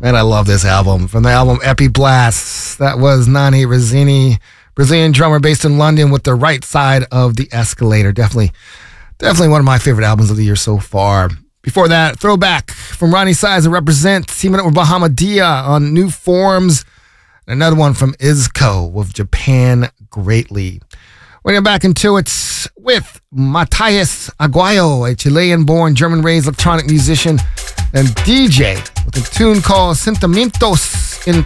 Man, I love this album. From the album Epi Blast, that was Nani Rizzini, Brazilian drummer based in London with The Right Side of the Escalator. Definitely one of my favorite albums of the year so far. Before that, throwback from Ronnie Size and Represent, teaming up with Bahamadia on New Forms. Another one from Isco with Japan Greatly. We're getting back into it with Matthias Aguayo, a Chilean-born, German-raised electronic musician and DJ with a tune called Sentimientos in